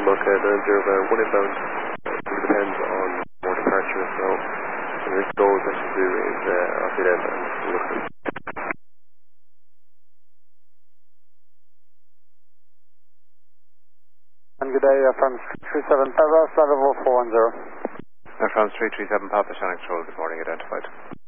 okay, then there's one inbound. It depends on more departure, so the goals I should do is I'll see them and look at them. And good day, from 37 Papa, flight level 410. France 337 Papa, Shannon Control, good morning, identified.